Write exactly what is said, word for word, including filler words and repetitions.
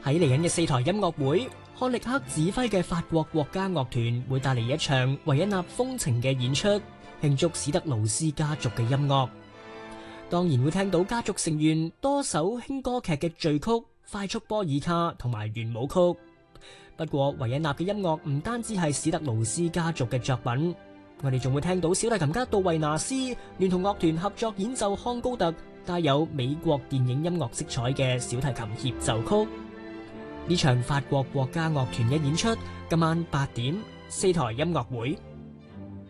喺嚟緊嘅四台音樂會，漢力克指揮嘅法國國家樂團會帶嚟一場維也納風情嘅演出，慶祝史特勞斯家族嘅音樂。當然會聽到家族成員多首輕歌劇嘅序曲、快速波爾卡同埋圓舞曲。不過維也納嘅音樂唔單止係史特勞斯家族嘅作品，我哋仲會聽到小提琴家杜維納斯聯同樂團合作演奏康高特帶有美國電影音樂色彩嘅小提琴協奏曲。呢場法國國家樂團嘅演出今晚八點四台音樂會。